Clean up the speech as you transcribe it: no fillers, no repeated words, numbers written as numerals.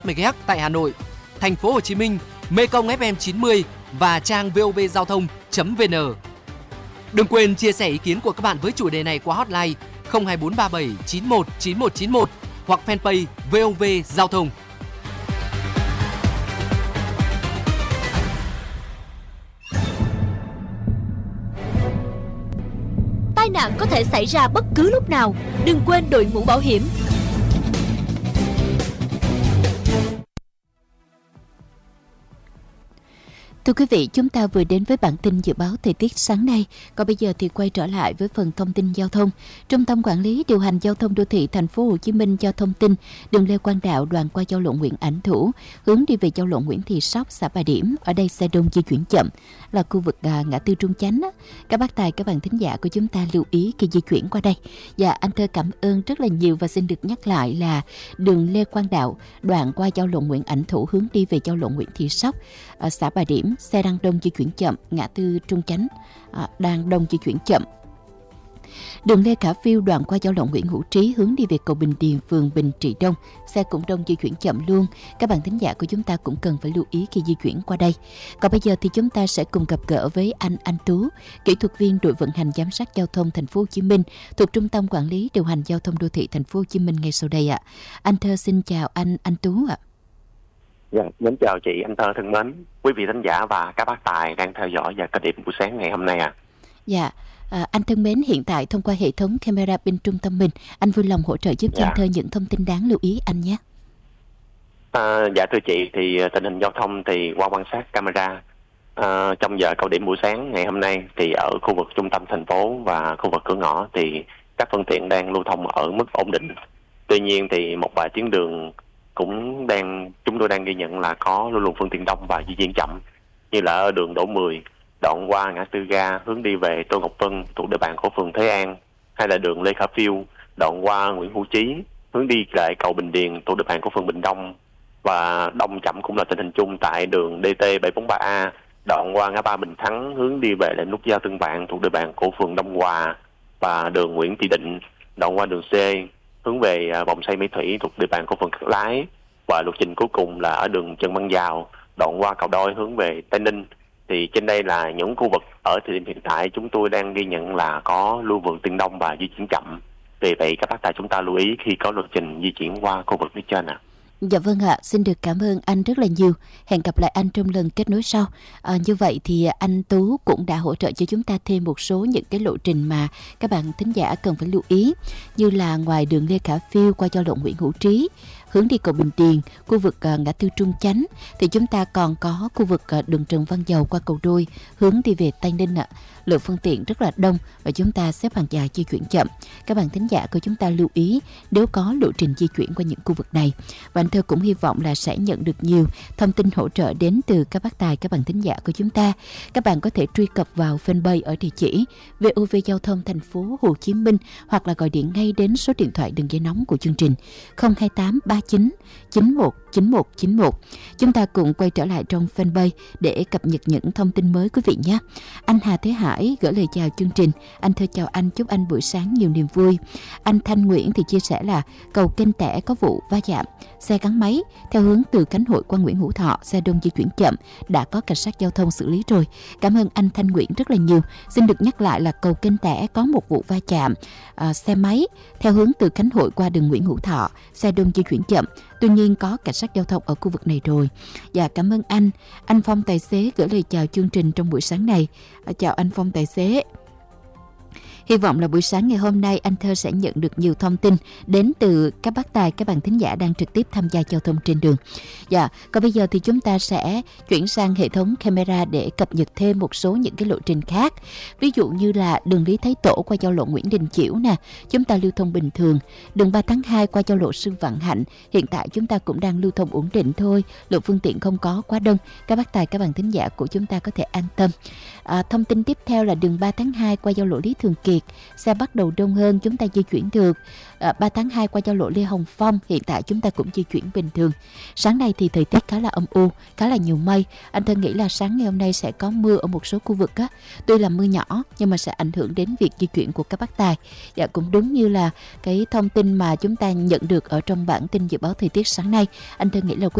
MHz tại Hà Nội, thành phố Hồ Chí Minh, Mekong FM 90 và trang vovgiao thông.vn. Đừng quên chia sẻ ý kiến của các bạn với chủ đề này qua hotline 02437 91 9191 hoặc fanpage VOV Giao thông. Tai nạn có thể xảy ra bất cứ lúc nào, đừng quên đội mũ bảo hiểm. Thưa quý vị, chúng ta vừa đến với bản tin dự báo thời tiết sáng nay. Còn bây giờ thì quay trở lại với phần thông tin giao thông. Trung tâm Quản lý Điều hành Giao thông Đô thị Thành phố Hồ Chí Minh cho thông tin đường Lê Quang Đạo đoạn qua giao lộ Nguyễn Ảnh Thủ hướng đi về giao lộ Nguyễn Thị Sóc, xã Bà Điểm. Ở đây xe đông di chuyển chậm là khu vực ngã tư Trung Chánh. Các bác tài, các bạn thính giả của chúng ta lưu ý khi di chuyển qua đây. Và anh Thơ cảm ơn rất là nhiều và xin được nhắc lại là đường Lê Quang Đạo đoạn qua giao lộ Nguyễn Ảnh Thủ hướng đi về giao lộ Nguyễn Thị Sóc, ở xã Bà Điểm. Xe đang đông di chuyển chậm, ngã tư Trung Chánh đang đông di chuyển chậm. Đường Lê Khả Phiêu đoạn qua giao lộ Nguyễn Hữu Trí hướng đi về cầu Bình Điền, phường Bình Trị Đông, xe cũng đông di chuyển chậm luôn. Các bạn thính giả của chúng ta cũng cần phải lưu ý khi di chuyển qua đây. Còn bây giờ thì chúng ta sẽ cùng gặp gỡ với anh Tú, kỹ thuật viên đội vận hành giám sát giao thông Thành phố Hồ Chí Minh thuộc Trung tâm Quản lý Điều hành Giao thông Đô thị Thành phố Hồ Chí Minh ngay sau đây ạ. Anh Thơ xin chào anh Tú ạ. Dạ, mến chào chị, anh Thơ thân mến, quý vị thính giả và các bác tài đang theo dõi và cao điểm buổi sáng ngày hôm nay ạ. Dạ, anh thân mến, hiện tại thông qua hệ thống camera bên trung tâm mình, anh vui lòng hỗ trợ giúp cho anh Thơ những thông tin đáng lưu ý anh nhé. Dạ thưa chị, thì tình hình giao thông thì qua quan sát camera trong giờ cao điểm buổi sáng ngày hôm nay thì ở khu vực trung tâm thành phố và khu vực cửa ngõ thì các phương tiện đang lưu thông ở mức ổn định. Tuy nhiên thì một vài tuyến đường chúng tôi đang ghi nhận là có lưu lượng phương tiện đông và di chuyển chậm, như là ở đường Đỗ 10 đoạn qua ngã tư ga hướng đi về Tô Ngọc Vân thuộc địa bàn của phường Thế An, hay là đường Lê Khả Phiêu đoạn qua Nguyễn Hữu Trí hướng đi lại cầu Bình Điền thuộc địa bàn của phường Bình Đông, và đông chậm cũng là tình hình chung tại đường DT 743A đoạn qua ngã ba Bình Thắng hướng đi về lại nút giao Tân Vạn thuộc địa bàn của phường Đông Hòa, và đường Nguyễn Thị Định đoạn qua đường C hướng về vòng xoay Mỹ Thủy thuộc địa bàn của phường Cát Lái, và lộ trình cuối cùng là ở đường Trần Văn Dào đoạn qua cầu Đôi hướng về Tây Ninh. Thì trên đây là những khu vực ở thời điểm hiện tại chúng tôi đang ghi nhận là có lưu lượng tiền đông và di chuyển chậm. Vì vậy các bác tài chúng ta lưu ý khi có lộ trình di chuyển qua khu vực phía trên ạ. Dạ vâng ạ, xin được cảm ơn anh rất là nhiều. Hẹn gặp lại anh trong lần kết nối sau. Như vậy thì anh Tú cũng đã hỗ trợ cho chúng ta thêm một số những cái lộ trình mà các bạn thính giả cần phải lưu ý. Như là ngoài đường Lê Khả Phiêu qua giao lộ Nguyễn Hữu Trí hướng đi cầu Bình Điền, khu vực ngã tư Trung Chánh, thì chúng ta còn có khu vực đường Trần Văn Dầu qua cầu Đôi hướng đi về Tây Ninh ạ. Lượng phương tiện rất là đông và chúng ta xếp hàng dài di chuyển chậm. Các bạn thính giả của chúng ta lưu ý nếu có lộ trình di chuyển qua những khu vực này. Và anh Thơ cũng hy vọng là sẽ nhận được nhiều thông tin hỗ trợ đến từ các bác tài, các bạn thính giả của chúng ta. Các bạn có thể truy cập vào fanpage ở địa chỉ VOV Giao thông Thành phố Hồ Chí Minh, hoặc là gọi điện ngay đến số điện thoại đường dây nóng của chương trình 028 39 91 91 91. Chúng ta cùng quay trở lại trong fanpage để cập nhật những thông tin mới quý vị nhé. Anh Hà Thế Hải gửi lời chào chương trình. Anh Thơ chào anh, chúc anh buổi sáng nhiều niềm vui. Anh Thanh Nguyễn thì chia sẻ là cầu Kênh Tẻ có vụ va chạm xe gắn máy theo hướng từ Khánh Hội qua Nguyễn Hữu Thọ, xe đông di chuyển chậm, đã có cảnh sát giao thông xử lý rồi. Cảm ơn anh Thanh Nguyễn rất là nhiều. Xin được nhắc lại là cầu Kênh Tẻ có một vụ va chạm xe máy theo hướng từ Khánh Hội qua đường Nguyễn Hữu Thọ, xe đông di chuyển chậm. Tuy nhiên có cảnh sát giao thông ở khu vực này rồi. Dạ cảm ơn anh. Anh Phong tài xế gửi lời chào chương trình trong buổi sáng này. Chào anh Phong tài xế. Hy vọng là buổi sáng ngày hôm nay anh Thơ sẽ nhận được nhiều thông tin đến từ các bác tài, các bạn thính giả đang trực tiếp tham gia giao thông trên đường. Dạ, còn bây giờ thì chúng ta sẽ chuyển sang hệ thống camera để cập nhật thêm một số những cái lộ trình khác. Ví dụ như là đường Lý Thái Tổ qua giao lộ Nguyễn Đình Chiểu nè, chúng ta lưu thông bình thường. Đường 3 tháng 2 qua giao lộ Sư Vạn Hạnh, hiện tại chúng ta cũng đang lưu thông ổn định thôi, lượng phương tiện không có quá đông. Các bác tài, các bạn thính giả của chúng ta có thể an tâm. Thông tin tiếp theo là đường 3 tháng 2 qua giao lộ Lý Thường Kiệt, xe bắt đầu đông hơn, chúng ta di chuyển được. 3 tháng 2 qua giao lộ Lê Hồng Phong, hiện tại chúng ta cũng di chuyển bình thường. Sáng nay thì thời tiết khá là âm u, khá là nhiều mây. Anh Thân nghĩ là sáng ngày hôm nay sẽ có mưa ở một số khu vực á. Tuy là mưa nhỏ nhưng mà sẽ ảnh hưởng đến việc di chuyển của các bác tài. Dạ, cũng đúng như là cái thông tin mà chúng ta nhận được ở trong bản tin dự báo thời tiết sáng nay. Anh Thân nghĩ là